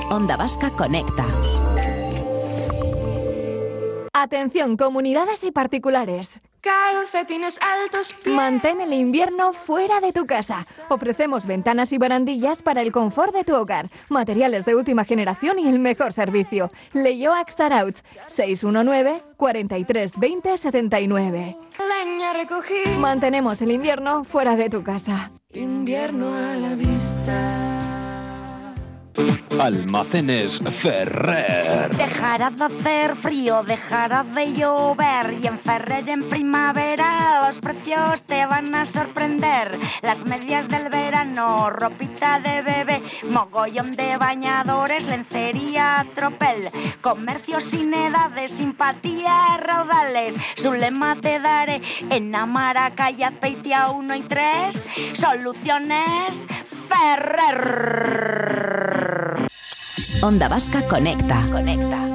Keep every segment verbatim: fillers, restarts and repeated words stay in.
Onda Vasca Conecta. Atención, comunidades y particulares. Calcetines altos, pies. Mantén el invierno fuera de tu casa. Ofrecemos ventanas y barandillas para el confort de tu hogar, materiales de última generación y el mejor servicio. Leioac Sarauch, seis uno nueve, cuatro tres dos cero, siete nueve. Leña recogí. Mantenemos el invierno fuera de tu casa. Invierno a la vista. Almacenes Ferrer. Dejará de hacer frío, dejará de llover y en Ferrer en primavera los precios te van a sorprender. Las medias del verano, ropita de bebé, mogollón de bañadores, lencería, tropel, comercio sin edades, simpatía, raudales. Su lema te daré en Amara, calle Azpeitia uno y tres, soluciones Ferrer. Onda Vasca Conecta. Conecta.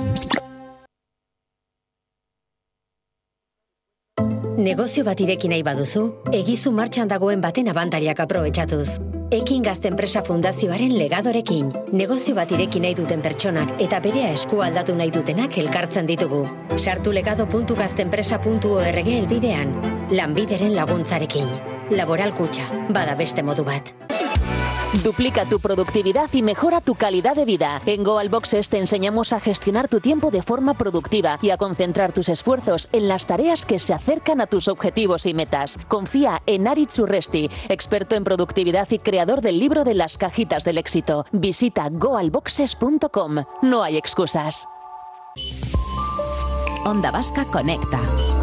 Negozio bat ireki nahi baduzu, egizu martxan dagoen baten abantailak aprobetxatuz. Ekin Gazte Enpresa Fundazioaren legadorekin. Negozio bat ireki nahi duten pertsonak eta berea esku aldatu nahi dutenak elkartzen ditugu. Sartu legado puntu gaztenpresa puntu org elbidean. Lanbideren laguntzarekin. Laboral Kutxa, bada beste modu bat. Duplica tu productividad y mejora tu calidad de vida. En Goal Boxes te enseñamos a gestionar tu tiempo de forma productiva y a concentrar tus esfuerzos en las tareas que se acercan a tus objetivos y metas. Confía en Aritz Urresti, experto en productividad y creador del libro de las cajitas del éxito. Visita goal boxes punto com. No hay excusas. Onda Vasca Conecta.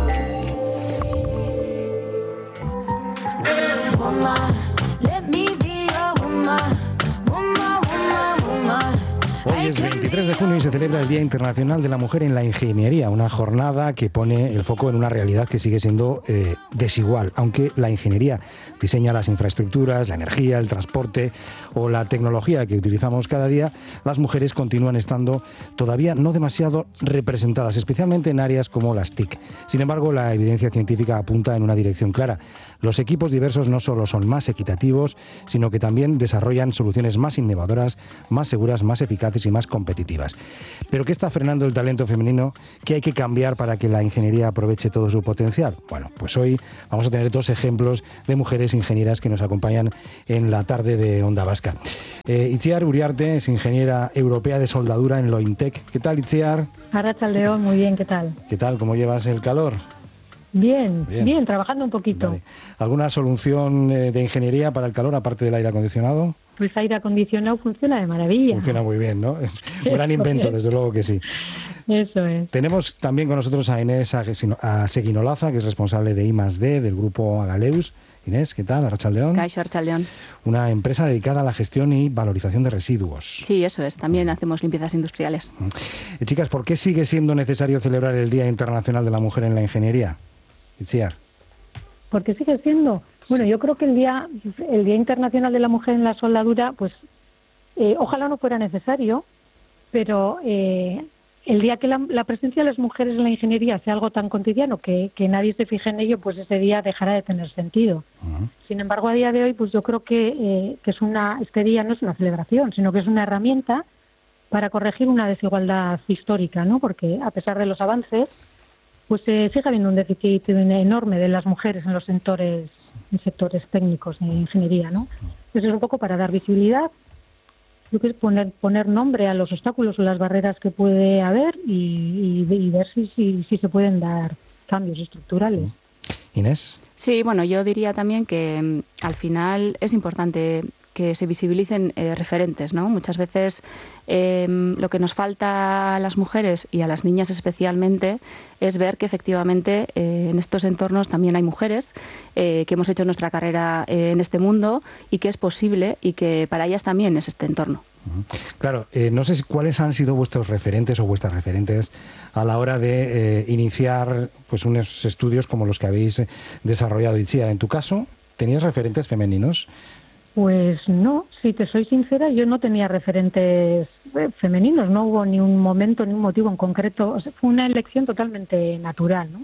Hoy es veintitrés de junio y se celebra el Día Internacional de la Mujer en la Ingeniería, una jornada que pone el foco en una realidad que sigue siendo eh, desigual, aunque la ingeniería diseña las infraestructuras, la energía, el transporte o la tecnología que utilizamos cada día, las mujeres continúan estando todavía no demasiado representadas, especialmente en áreas como las T I C. Sin embargo, la evidencia científica apunta en una dirección clara. Los equipos diversos no solo son más equitativos, sino que también desarrollan soluciones más innovadoras, más seguras, más eficaces y más competitivas. ¿Pero qué está frenando el talento femenino? ¿Qué hay que cambiar para que la ingeniería aproveche todo su potencial? Bueno, pues hoy vamos a tener dos ejemplos de mujeres ingenieras que nos acompañan en la tarde de Onda Vasca. Eh, Itziar Uriarte es ingeniera europea de soldadura en Lointec. ¿Qué tal, Itziar? Arratsaldeon, muy bien, ¿qué tal? ¿Qué tal? ¿Cómo llevas el calor? Bien, bien, bien, trabajando un poquito. Vale. ¿Alguna solución eh, de ingeniería para el calor aparte del aire acondicionado? Pues aire acondicionado funciona de maravilla. Funciona muy bien, ¿no? Es un gran invento, desde luego que sí. Eso es. Tenemos también con nosotros a Inés Seguinolaza, que es responsable de I más D del grupo Agaleus. Inés, ¿qué tal? Arratsaldeon. Kaixo, Arratsaldeon. Una empresa dedicada a la gestión y valorización de residuos. Sí, eso es. También hacemos limpiezas industriales. Eh, chicas, ¿por qué sigue siendo necesario celebrar el Día Internacional de la Mujer en la Ingeniería? Itziar. Porque sigue siendo, bueno, yo creo que el día el Día Internacional de la Mujer en la Soldadura, pues eh, ojalá no fuera necesario, pero eh, el día que la, la presencia de las mujeres en la ingeniería sea algo tan cotidiano que, que nadie se fije en ello, pues ese día dejará de tener sentido. Uh-huh. Sin embargo, a día de hoy, pues yo creo que, eh, que es una este día no es una celebración, sino que es una herramienta para corregir una desigualdad histórica, ¿no? Porque a pesar de los avances, pues eh, sigue habiendo un déficit enorme de las mujeres en los sectores, en sectores técnicos de ingeniería, ¿no? Eso es un poco para dar visibilidad, yo creo que poner poner nombre a los obstáculos o las barreras que puede haber y, y, y ver si, si, si se pueden dar cambios estructurales. Inés. Sí, bueno, yo diría también que al final es importante que se visibilicen eh, referentes, ¿no? Muchas veces eh, lo que nos falta a las mujeres y a las niñas especialmente es ver que efectivamente eh, en estos entornos también hay mujeres eh, que hemos hecho nuestra carrera eh, en este mundo y que es posible y que para ellas también es este entorno. Claro, eh, no sé si, cuáles han sido vuestros referentes o vuestras referentes a la hora de eh, iniciar pues unos estudios como los que habéis desarrollado. Itziar, en tu caso, ¿tenías referentes femeninos? Pues no, si te soy sincera, yo no tenía referentes femeninos, no hubo ni un momento, ni un motivo en concreto, o sea, fue una elección totalmente natural, ¿no?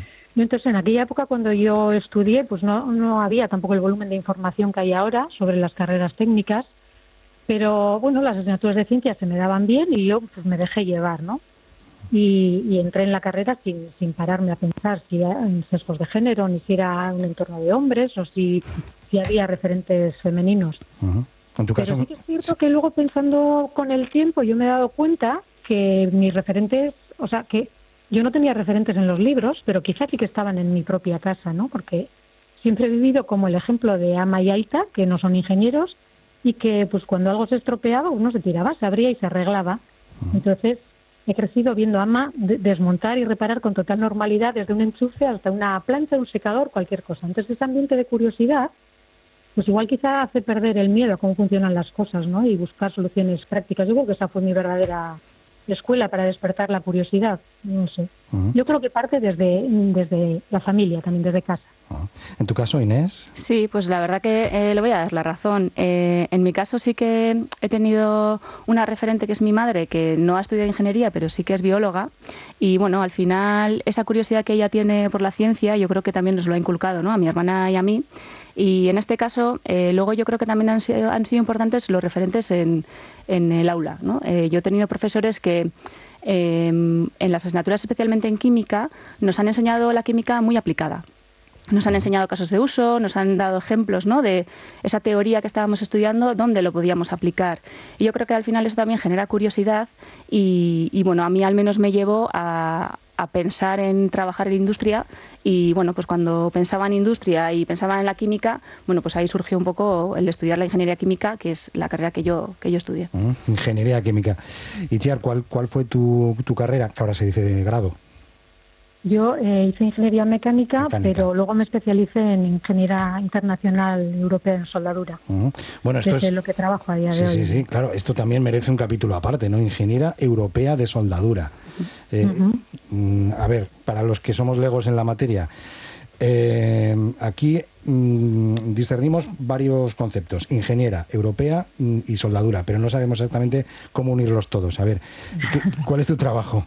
Y entonces en aquella época cuando yo estudié, pues no, no había tampoco el volumen de información que hay ahora sobre las carreras técnicas, Pero bueno, las asignaturas de ciencia se me daban bien y yo pues me dejé llevar, ¿no? Y, y entré en la carrera sin, sin pararme a pensar si era en sesgos de género, ni si era un entorno de hombres o si, si había referentes femeninos. Uh-huh. En tu caso, pero sí que es cierto que luego pensando con el tiempo yo me he dado cuenta que mis referentes, o sea, que yo no tenía referentes en los libros, pero quizás sí que estaban en mi propia casa, ¿no? Porque siempre he vivido como el ejemplo de ama y aita, que no son ingenieros, y que pues cuando algo se estropeaba uno se tiraba, se abría y se arreglaba. Entonces he crecido viendo a ama de- desmontar y reparar con total normalidad desde un enchufe hasta una plancha, un secador, cualquier cosa. Entonces ese ambiente de curiosidad pues igual quizá hace perder el miedo a cómo funcionan las cosas, ¿no? Y buscar soluciones prácticas. Yo creo que esa fue mi verdadera escuela para despertar la curiosidad, no sé. Uh-huh. Yo creo que parte desde, desde la familia, también desde casa. Uh-huh. En tu caso, Inés. Sí, pues la verdad que eh, le voy a dar la razón. Eh, en mi caso sí que he tenido una referente que es mi madre, que no ha estudiado ingeniería, pero sí que es bióloga. Y bueno, al final esa curiosidad que ella tiene por la ciencia, yo creo que también nos lo ha inculcado, ¿no? A mi hermana y a mí. Y en este caso, eh, luego yo creo que también han sido, han sido importantes los referentes en, en el aula, ¿no? Eh, yo he tenido profesores que eh, en las asignaturas, especialmente en química, nos han enseñado la química muy aplicada. Nos han enseñado casos de uso, nos han dado ejemplos, ¿no?, de esa teoría que estábamos estudiando, dónde lo podíamos aplicar. Y yo creo que al final eso también genera curiosidad y, y bueno, a mí al menos me llevó a, a pensar en trabajar en industria y, bueno, pues cuando pensaba en industria y pensaba en la química, bueno, pues ahí surgió un poco el estudiar la ingeniería química, que es la carrera que yo, que yo estudié. Uh-huh. Ingeniería química. Y Chiar, ¿cuál, cuál fue tu, tu carrera? Que ahora se dice de grado. Yo eh, hice ingeniería mecánica, Mecánica. pero luego me especialicé en ingeniería internacional europea en soldadura. Uh-huh. Bueno, esto Desde es... lo que trabajo a día Sí, de hoy. sí, sí, claro, esto también merece un capítulo aparte, ¿no? Ingeniera Europea de Soldadura. Eh, Ujú. mm, a ver, para los que somos legos en la materia, eh, aquí mm, discernimos varios conceptos, ingeniera, europea mm, y soldadura, pero no sabemos exactamente cómo unirlos todos. A ver, ¿qué- ¿cuál es tu trabajo?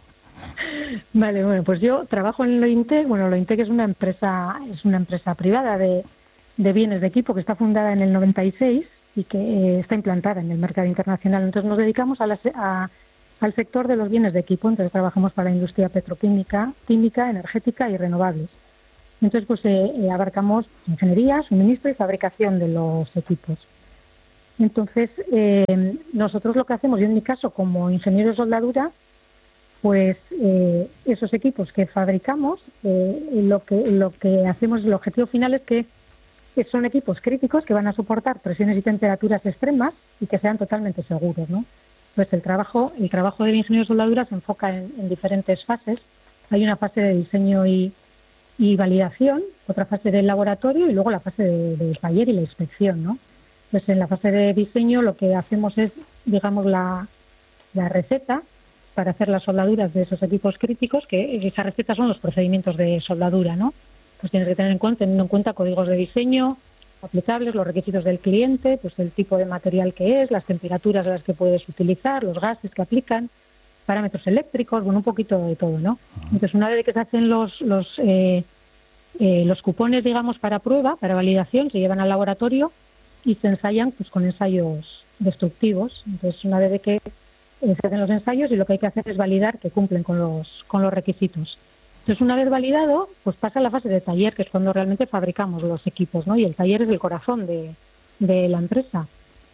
Vale, bueno, pues yo trabajo en Lointec. Bueno, Lointec es una empresa, es una empresa privada de, de bienes de equipo que está fundada en el noventa y seis y que eh, está implantada en el mercado internacional. Entonces nos dedicamos a la se- a- al sector de los bienes de equipo. Entonces trabajamos para la industria petroquímica, química, energética y renovables. Entonces pues eh, eh, abarcamos ingeniería, suministro y fabricación de los equipos. Entonces eh, nosotros lo que hacemos, yo en mi caso como ingeniero de soldadura, pues eh, esos equipos que fabricamos, eh, lo que lo que hacemos, el objetivo final es que, que son equipos críticos que van a soportar presiones y temperaturas extremas y que sean totalmente seguros, ¿no? Pues el trabajo el trabajo del ingeniero de soldadura se enfoca en, en diferentes fases. Hay una fase de diseño y, y validación, otra fase del laboratorio y luego la fase de- del taller y la inspección, ¿no? Pues en la fase de diseño lo que hacemos es, digamos, la, la receta para hacer las soldaduras de esos equipos críticos, que esa receta son los procedimientos de soldadura, ¿no? Pues tienes que tener en cuenta, teniendo en cuenta códigos de diseño aplicables, los requisitos del cliente, pues el tipo de material que es, las temperaturas a las que puedes utilizar, los gases que aplican, parámetros eléctricos, bueno, un poquito de todo, ¿no? Entonces, una vez que se hacen los los eh, eh, los cupones, digamos, para prueba, para validación, se llevan al laboratorio y se ensayan pues con ensayos destructivos. Entonces, una vez de que eh, se hacen los ensayos y lo que hay que hacer es validar que cumplen con los con los requisitos. Entonces, una vez validado, pues pasa a la fase de taller, que es cuando realmente fabricamos los equipos, ¿no? Y el taller es el corazón de, de la empresa.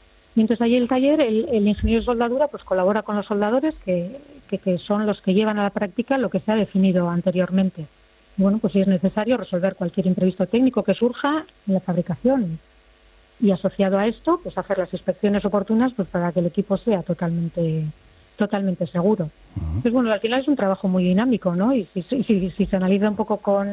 Y entonces ahí el taller, el, el ingeniero de soldadura, pues colabora con los soldadores, que, que, que son los que llevan a la práctica lo que se ha definido anteriormente. Y bueno, pues si es necesario resolver cualquier imprevisto técnico que surja en la fabricación. Y asociado a esto, pues hacer las inspecciones oportunas pues para que el equipo sea totalmente totalmente seguro. Entonces, bueno, al final es un trabajo muy dinámico, ¿no? Y si, si, si, si se analiza un poco con,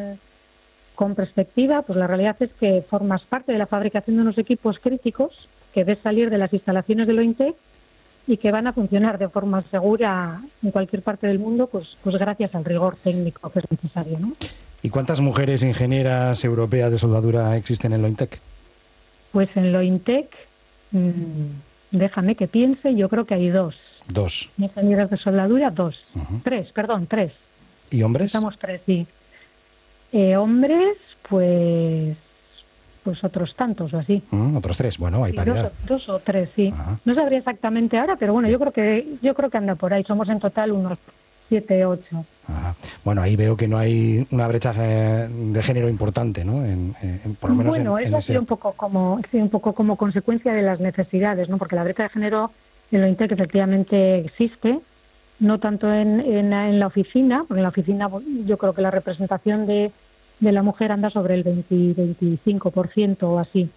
con perspectiva, pues la realidad es que formas parte de la fabricación de unos equipos críticos que ves salir de las instalaciones de Lointec y que van a funcionar de forma segura en cualquier parte del mundo, pues, pues gracias al rigor técnico que es necesario, ¿no? ¿Y cuántas mujeres ingenieras europeas de soldadura existen en Lointec? Pues en Lointec, mmm, déjame que piense, yo creo que hay dos. Dos. Ingenieras de soldadura, dos. Uh-huh. Tres, perdón, tres. ¿Y hombres? Estamos tres, sí. Eh, hombres, pues pues otros tantos o así. Mm, otros tres, bueno, hay Sí, paridad. Dos, dos o tres, sí. Ajá. No sabría exactamente ahora, pero bueno, yo creo que yo creo que anda por ahí. Somos en total unos siete, ocho. Ajá. Bueno, ahí veo que no hay una brecha eh, de género importante, ¿no? En, en- por lo menos Bueno, en, en eso ha ese... sido un poco como sí, un poco como consecuencia de las necesidades, ¿no? Porque la brecha de género en lo INTEC efectivamente existe, no tanto en, en, en la oficina, porque en la oficina yo creo que la representación de, de la mujer anda sobre el veinte, veinticinco por ciento o así.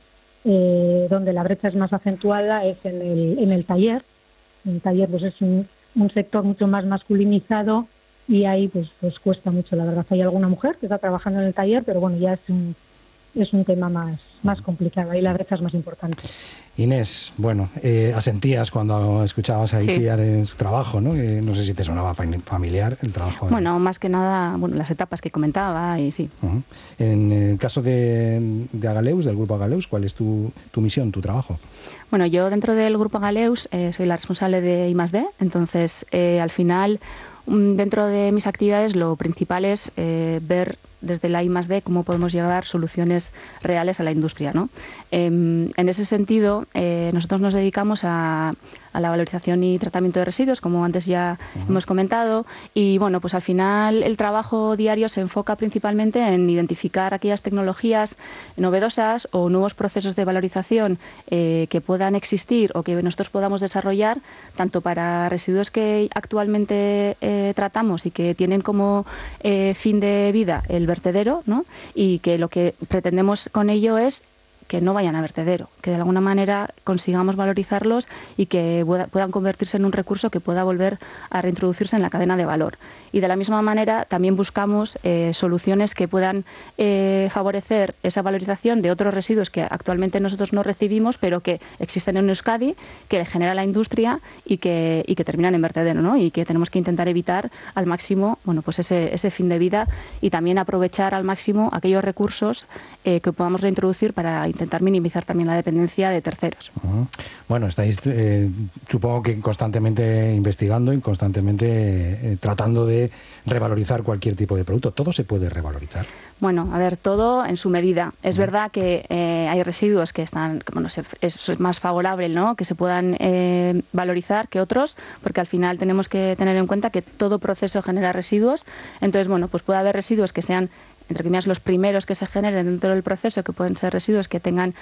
Eh, donde la brecha es más acentuada es en el, en el taller. En el taller pues es un, un sector mucho más masculinizado y ahí pues, pues cuesta mucho, la verdad. Hay alguna mujer que está trabajando en el taller, pero bueno, ya es un, es un tema más, más complicado. Ahí la brecha es más importante. Inés, bueno, eh, asentías cuando escuchabas a Sí. Itziar en su trabajo, ¿no? Eh, no sé si te sonaba fami- familiar el trabajo. de- Bueno, más que nada, bueno, las etapas que comentaba y sí. Ujú. En el caso de, de Agaleus, del grupo Agaleus, ¿cuál es tu, tu misión, tu trabajo? Bueno, yo dentro del grupo Agaleus eh, soy la responsable de I más D, entonces eh, al final mm, dentro de mis actividades lo principal es eh, ver desde la I más D cómo podemos llevar soluciones reales a la industria, ¿no? Eh, en ese sentido, eh, nosotros nos dedicamos a, a la valorización y tratamiento de residuos, como antes ya uh-huh. hemos comentado, y bueno, pues al final el trabajo diario se enfoca principalmente en identificar aquellas tecnologías novedosas o nuevos procesos de valorización eh, que puedan existir o que nosotros podamos desarrollar, tanto para residuos que actualmente eh, tratamos y que tienen como eh, fin de vida el vertedero, ¿no? Y que lo que pretendemos con ello es que no vayan a vertedero, que de alguna manera consigamos valorizarlos y que puedan convertirse en un recurso que pueda volver a reintroducirse en la cadena de valor. Y de la misma manera también buscamos eh, soluciones que puedan eh, favorecer esa valorización de otros residuos que actualmente nosotros no recibimos, pero que existen en Euskadi, que genera la industria y que, y que terminan en vertedero, ¿no? Y que tenemos que intentar evitar al máximo, bueno, pues ese, ese fin de vida y también aprovechar al máximo aquellos recursos eh, que podamos reintroducir para intentar minimizar también la dependencia de terceros. Uh-huh. Bueno, estáis eh, supongo que constantemente investigando y constantemente eh, tratando de revalorizar cualquier tipo de producto. ¿Todo se puede revalorizar? Bueno, a ver, todo en su medida. Es uh-huh. verdad que eh, hay residuos que están, bueno, se, es, es más favorable, ¿no?, que se puedan eh, valorizar que otros, porque al final tenemos que tener en cuenta que todo proceso genera residuos. Entonces, bueno, pues puede haber residuos que sean, entre comillas, los primeros que se generen dentro del proceso, que pueden ser residuos que tengan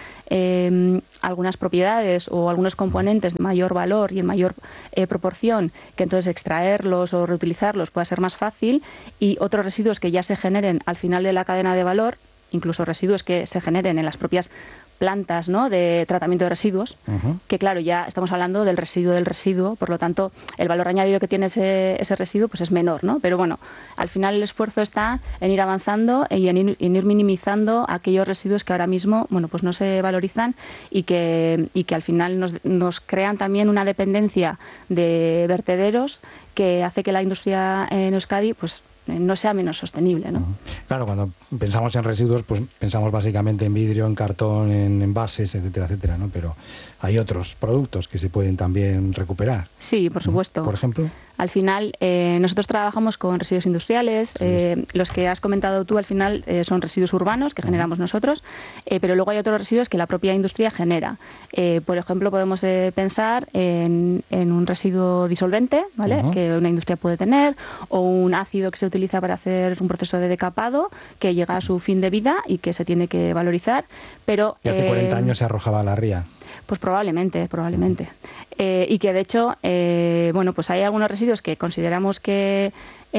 eh, algunas propiedades o algunos componentes de mayor valor y en mayor eh, proporción, que entonces extraerlos o reutilizarlos pueda ser más fácil, y otros residuos que ya se generen al final de la cadena de valor, incluso residuos que se generen en las propias plantas, ¿no?, de tratamiento de residuos, uh-huh. que claro, ya estamos hablando del residuo del residuo, por lo tanto el valor añadido que tiene ese, ese residuo pues es menor, ¿no? Pero bueno, al final el esfuerzo está en ir avanzando y en ir, en ir minimizando aquellos residuos que ahora mismo, bueno, pues no se valorizan y que, y que al final nos, nos crean también una dependencia de vertederos que hace que la industria en Euskadi pues no sea menos sostenible, ¿no? Claro, cuando pensamos en residuos, pues pensamos básicamente en vidrio, en cartón, en envases, etcétera, etcétera, ¿no? Pero hay otros productos que se pueden también recuperar. Sí, por supuesto. Por ejemplo. Al final, eh, nosotros trabajamos con residuos industriales. Eh, los que has comentado tú, al final, eh, son residuos urbanos que generamos uh-huh. nosotros, eh, pero luego hay otros residuos que la propia industria genera. Eh, por ejemplo, podemos eh, pensar en, en un residuo disolvente, ¿vale?, uh-huh. que una industria puede tener, o un ácido que se utiliza para hacer un proceso de decapado que llega a su fin de vida y que se tiene que valorizar. Pero y hace eh, cuarenta años se arrojaba a la ría. Pues probablemente, probablemente. Eh, y que de hecho, eh, bueno, pues hay algunos residuos que consideramos que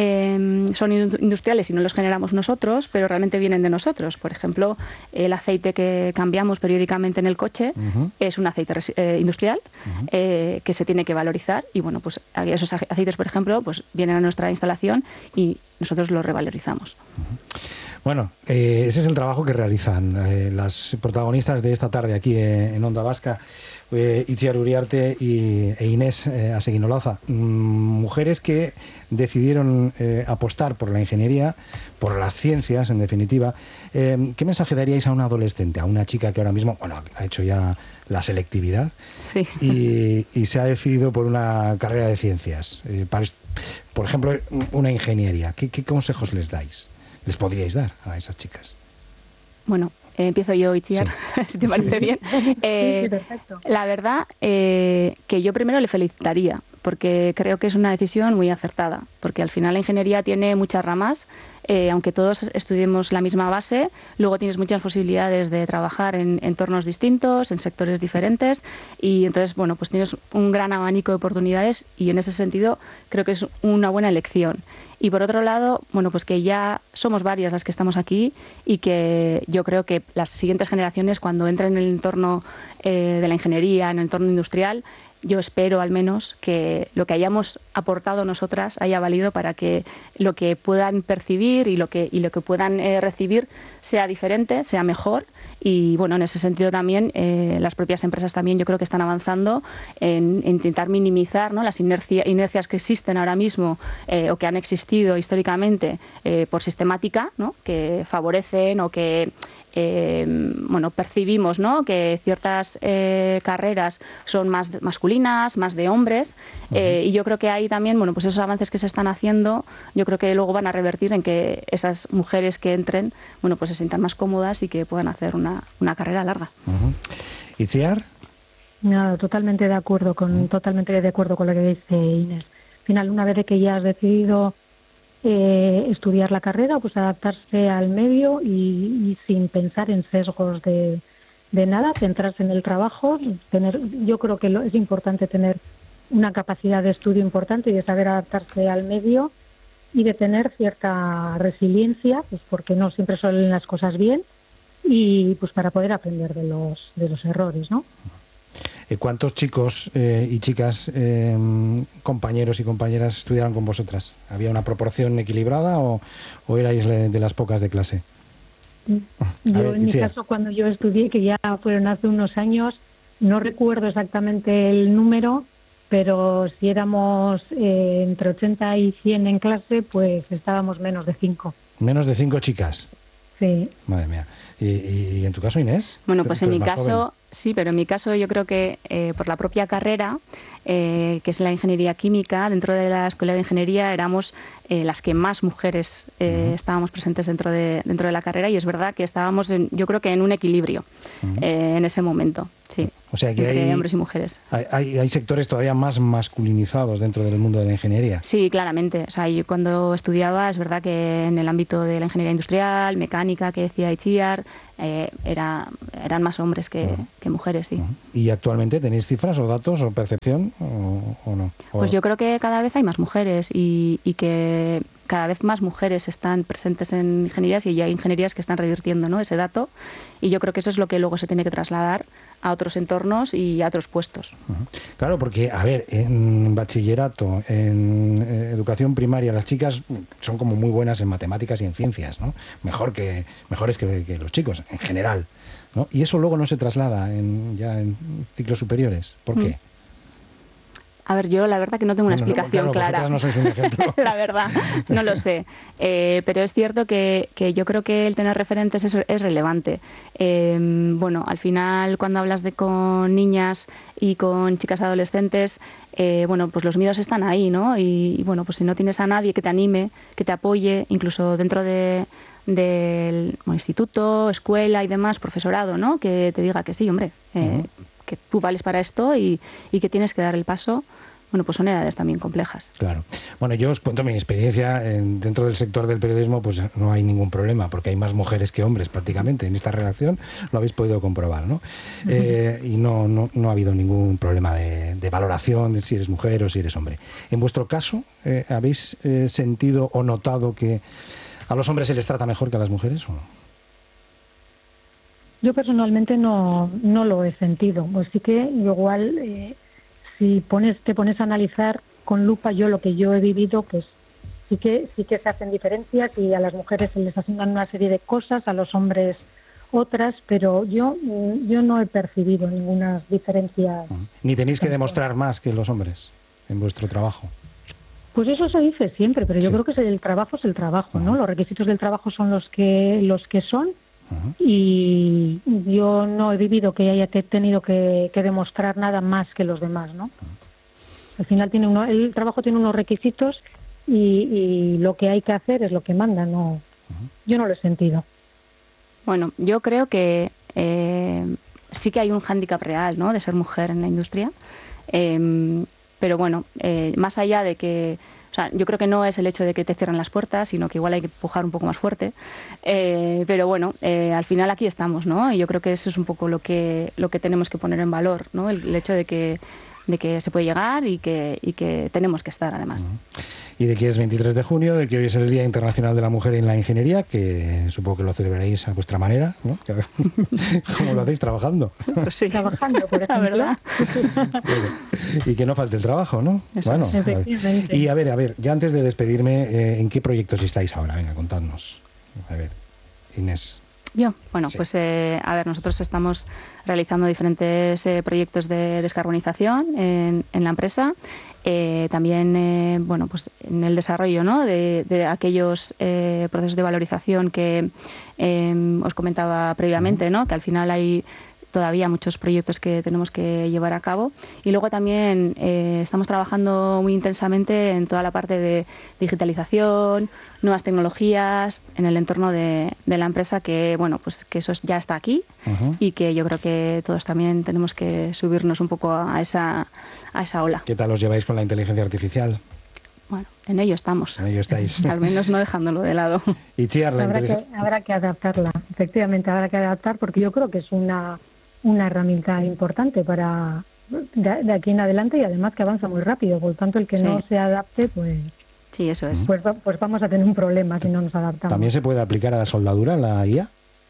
eh, son industriales y no los generamos nosotros, pero realmente vienen de nosotros. Por ejemplo, el aceite que cambiamos periódicamente en el coche uh-huh. es un aceite eh, industrial uh-huh. eh, que se tiene que valorizar y bueno, pues esos aceites, por ejemplo, pues vienen a nuestra instalación y nosotros los revalorizamos. Uh-huh. Bueno, eh, ese es el trabajo que realizan eh, las protagonistas de esta tarde aquí eh, en Onda Vasca, eh, Itziar Uriarte y, e Inés eh, Aseguinolaza, mm, mujeres que decidieron eh, apostar por la ingeniería, por las ciencias, en definitiva. Eh, ¿Qué mensaje daríais a una adolescente, a una chica que ahora mismo, bueno, ha hecho ya la selectividad sí. y, y se ha decidido por una carrera de ciencias? Eh, para, por ejemplo, una ingeniería. ¿Qué, qué consejos les dais? ¿Les podríais dar a esas chicas? Bueno, Eh, empiezo yo, Itziar, sí. si te parece bien. Eh, sí, perfecto. La verdad eh, que yo primero le felicitaría, porque creo que es una decisión muy acertada, porque al final la ingeniería tiene muchas ramas, eh, aunque todos estudiemos la misma base, luego tienes muchas posibilidades de trabajar en entornos distintos, en sectores diferentes, y entonces, bueno, pues tienes un gran abanico de oportunidades y en ese sentido creo que es una buena elección. Y por otro lado, bueno, pues que ya somos varias las que estamos aquí y que yo creo que las siguientes generaciones, cuando entren en el entorno eh, de la ingeniería, en el entorno industrial, yo espero al menos que lo que hayamos aportado nosotras haya valido para que lo que puedan percibir y lo que, y lo que puedan eh, recibir sea diferente, sea mejor. Y bueno, en ese sentido también eh, las propias empresas también yo creo que están avanzando en, en intentar minimizar, ¿no?, las inercia, inercias que existen ahora mismo eh, o que han existido históricamente eh, por sistemática, ¿no?, que favorecen o que Eh, bueno, percibimos, ¿no?, que ciertas eh, carreras son más masculinas, más de hombres, eh, y yo creo que ahí también, bueno, pues esos avances que se están haciendo, yo creo que luego van a revertir en que esas mujeres que entren, bueno, pues se sientan más cómodas y que puedan hacer una, una carrera larga. Uh-huh. ¿Itziar? No, totalmente de acuerdo con, uh-huh. totalmente de acuerdo con lo que dice Inés. Al final, una vez que ya has decidido Eh, estudiar la carrera, pues adaptarse al medio y, y sin pensar en sesgos de, de nada, centrarse en el trabajo. Tener, yo creo que lo, es importante tener una capacidad de estudio importante y de saber adaptarse al medio y de tener cierta resiliencia, pues porque no siempre salen las cosas bien, y pues para poder aprender de los de los errores, ¿no? ¿Cuántos chicos eh, y chicas, eh, compañeros y compañeras estudiaron con vosotras? ¿Había una proporción equilibrada o, o erais de las pocas de clase? Yo, ver, en mi caso, cuando yo estudié, que ya fueron hace unos años, no recuerdo exactamente el número, pero si éramos eh, entre ochenta y cien en clase, pues estábamos menos de cinco. ¿Menos de cinco chicas? Sí. Madre mía. ¿Y, y, y en tu caso, Inés? Bueno, pues en mi caso, joven. sí, pero en mi caso yo creo que eh, por la propia carrera, eh, que es la ingeniería química, dentro de la escuela de ingeniería éramos eh, las que más mujeres eh, uh-huh. estábamos presentes dentro de dentro de la carrera, y es verdad que estábamos, en, yo creo que en un equilibrio uh-huh. eh, en ese momento, sí. O sea que entre hay, hombres y mujeres. Hay, hay, hay sectores todavía más masculinizados dentro del mundo de la ingeniería. Sí, claramente. O sea, yo cuando estudiaba, es verdad que en el ámbito de la ingeniería industrial, mecánica, que decía Itziar, eh, era, eran más hombres que, uh-huh. que mujeres, sí. Uh-huh. ¿Y actualmente tenéis cifras o datos o percepción o, o no? O... Pues yo creo que cada vez hay más mujeres y, y que cada vez más mujeres están presentes en ingenierías, y ya hay ingenierías que están revirtiendo, ¿no?, ese dato, y yo creo que eso es lo que luego se tiene que trasladar a otros entornos y a otros puestos. Uh-huh. Claro, porque, a ver, en bachillerato, en eh, educación primaria, las chicas son como muy buenas en matemáticas y en ciencias, ¿no? Mejor que, mejores que, que los chicos, en general, ¿no? Y eso luego no se traslada en, ya en ciclos superiores. ¿Por qué? Mm. A ver, yo la verdad que no tengo una bueno, explicación no, claro, clara. No sois un ejemplo. La verdad, no lo sé. Eh, pero es cierto que, que yo creo que el tener referentes es, es relevante. Eh, bueno, al final cuando hablas de con niñas y con chicas adolescentes, eh, bueno, pues los miedos están ahí, ¿no? Y, y bueno, pues si no tienes a nadie que te anime, que te apoye, incluso dentro de del bueno, instituto, escuela y demás, profesorado, ¿no?, que te diga que sí, hombre, eh, uh-huh. que tú vales para esto y, y que tienes que dar el paso. Bueno, pues son edades también complejas. Claro. Bueno, yo os cuento mi experiencia. En, dentro del sector del periodismo, pues no hay ningún problema, porque hay más mujeres que hombres prácticamente. En esta redacción lo habéis podido comprobar, ¿no? Uh-huh. Eh, y no, no, no ha habido ningún problema de, de valoración de si eres mujer o si eres hombre. En vuestro caso, eh, ¿habéis eh, sentido o notado que a los hombres se les trata mejor que a las mujeres o no? Yo personalmente no, no lo he sentido. Pues sí que igual... Eh, Si pones, te pones a analizar con lupa, yo lo que yo he vivido, pues sí que sí que se hacen diferencias y a las mujeres se les asignan una serie de cosas, a los hombres otras, pero yo yo no he percibido ninguna diferencia. Ni tenéis que demostrar más que los hombres en vuestro trabajo. Pues eso se dice siempre, pero yo sí. creo que el trabajo es el trabajo, uh-huh. ¿no? Los requisitos del trabajo son los que los que son. Uh-huh. Y yo no he vivido que haya tenido que, que demostrar nada más que los demás, ¿no? Uh-huh. Al final tiene uno, el trabajo tiene unos requisitos y, y lo que hay que hacer es lo que manda, no. Uh-huh. Yo no lo he sentido. Bueno, yo creo que eh, sí que hay un hándicap real, ¿no?, de ser mujer en la industria. Eh, pero bueno, eh, más allá de que... O sea, yo creo que no es el hecho de que te cierren las puertas, sino que igual hay que empujar un poco más fuerte. Eh, pero bueno, eh, al final aquí estamos, ¿no? Y yo creo que eso es un poco lo que, lo que tenemos que poner en valor, ¿no? El, el hecho de que, de que se puede llegar y que, y que tenemos que estar, además. Y de que es veintitrés de junio, de que hoy es el Día Internacional de la Mujer en la Ingeniería, que supongo que lo celebraréis a vuestra manera, ¿no? ¿Cómo lo hacéis? ¿Trabajando? Pues sí. Trabajando, por ejemplo. La verdad. Bueno, y que no falte el trabajo, ¿no? Eso bueno, es. a ver. Efectivamente. Y a ver, a ver, ya antes de despedirme, eh, ¿en qué proyectos estáis ahora? Venga, contadnos. A ver, Inés. Yo, bueno, Sí. pues eh, a ver, nosotros estamos realizando diferentes eh, proyectos de descarbonización en, en la empresa. Eh, también, eh, bueno, pues en el desarrollo, ¿no?, de, de aquellos eh, procesos de valorización que eh, os comentaba previamente, ¿no?, que al final hay todavía muchos proyectos que tenemos que llevar a cabo. Y luego también eh, estamos trabajando muy intensamente en toda la parte de digitalización, nuevas tecnologías en el entorno de, de la empresa, que bueno, pues que eso ya está aquí. Uh-huh. Y que yo creo que todos también tenemos que subirnos un poco a esa, a esa ola. ¿Qué tal os lleváis con la inteligencia artificial? Bueno, en ello estamos. En ello estáis. Al menos no dejándolo de lado. Y Chiar, la habrá, inteligencia... que, habrá que adaptarla, efectivamente, habrá que adaptar, porque yo creo que es una, una herramienta importante para de, de aquí en adelante, y además que avanza muy rápido. Por lo tanto, el que sí. no se adapte, pues... Sí, eso es. Pues, pues vamos a tener un problema si no nos adaptamos. ¿También se puede aplicar a la soldadura, la I A?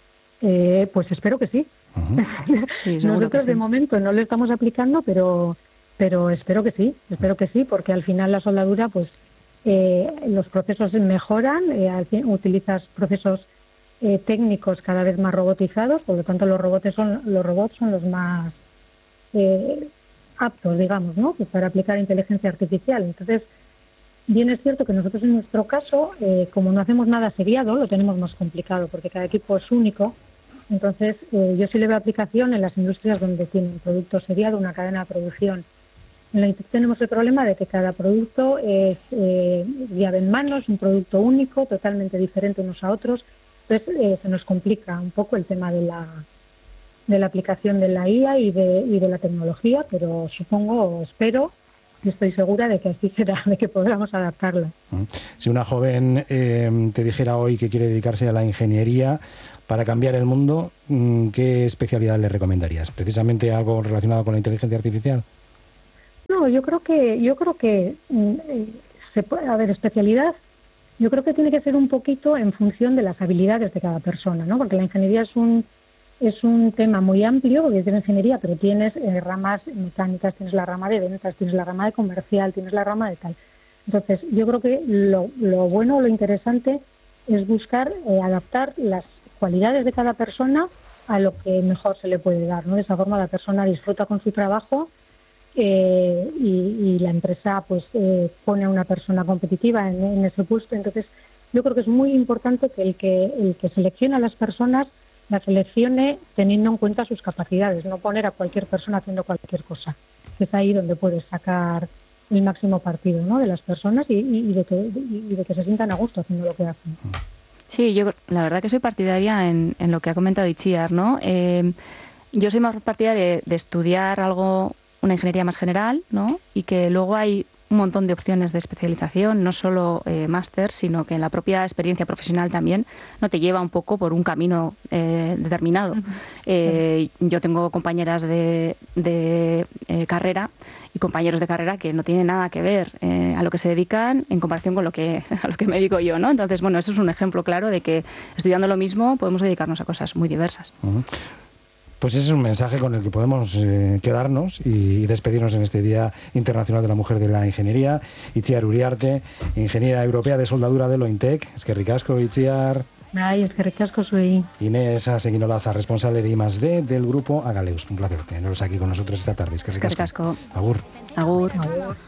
Eh, pues espero que sí. Uh-huh. sí Nosotros que sí. de momento no lo estamos aplicando, pero... pero espero que sí, espero que sí, porque al final la soldadura, pues eh, los procesos mejoran, eh, utilizas procesos eh, técnicos cada vez más robotizados, por lo tanto los robots son los robots son los más eh, aptos, digamos, ¿no?, pues para aplicar inteligencia artificial. Entonces, bien es cierto que nosotros en nuestro caso, eh, como no hacemos nada seriado, lo tenemos más complicado, porque cada equipo es único. Entonces, eh, yo sí le veo aplicación en las industrias donde tienen producto seriado, una cadena de producción. En la industria tenemos el problema de que cada producto es eh, llave en mano, es un producto único, totalmente diferente unos a otros. Entonces eh, se nos complica un poco el tema de la de la aplicación de la I A y de, y de la tecnología, pero supongo, espero y estoy segura de que así será, de que podamos adaptarla. Si una joven eh, te dijera hoy que quiere dedicarse a la ingeniería para cambiar el mundo, ¿qué especialidad le recomendarías? ¿Precisamente algo relacionado con la inteligencia artificial? No, yo creo que, yo creo que eh, se puede, a ver, especialidad, yo creo que tiene que ser un poquito en función de las habilidades de cada persona, ¿no? Porque la ingeniería es un es un tema muy amplio, porque tienes ingeniería, pero tienes eh, ramas mecánicas, tienes la rama de ventas, tienes la rama de comercial, tienes la rama de tal. Entonces, yo creo que lo, lo bueno, lo interesante es buscar eh, adaptar las cualidades de cada persona a lo que mejor se le puede dar, ¿no? De esa forma la persona disfruta con su trabajo. Eh, y, y la empresa pues eh, pone a una persona competitiva en, en ese puesto. Entonces yo creo que es muy importante que el que el que seleccione a las personas la seleccione teniendo en cuenta sus capacidades, no poner a cualquier persona haciendo cualquier cosa. Es ahí donde puedes sacar el máximo partido, ¿no?, de las personas y, y, de que, y de que se sientan a gusto haciendo lo que hacen. Sí, yo la verdad que soy partidaria en, en lo que ha comentado Itziar, ¿no? Eh, yo soy más partidaria de, de estudiar algo, una ingeniería más general, ¿no?, y que luego hay un montón de opciones de especialización, no solo eh, máster, sino que en la propia experiencia profesional también no te lleva un poco por un camino eh, determinado. Uh-huh. Eh, uh-huh. Yo tengo compañeras de, de eh, carrera y compañeros de carrera que no tienen nada que ver eh, a lo que se dedican en comparación con lo que a lo que me dedico yo, ¿no? Entonces, bueno, eso es un ejemplo claro de que estudiando lo mismo podemos dedicarnos a cosas muy diversas. Uh-huh. Pues ese es un mensaje con el que podemos eh, quedarnos y despedirnos en este Día Internacional de la Mujer de la Ingeniería. Itziar Uriarte, ingeniera europea de soldadura de Lointec. Eskerrik asko, Itziar. Ay, eskerrik asko zuei. Inés Aseguinolaza, responsable de I más D del grupo Agaleus. Un placer tenerlos aquí con nosotros esta tarde. Eskerrik asko. Eskerrik asko. Agur. Agur. Agur.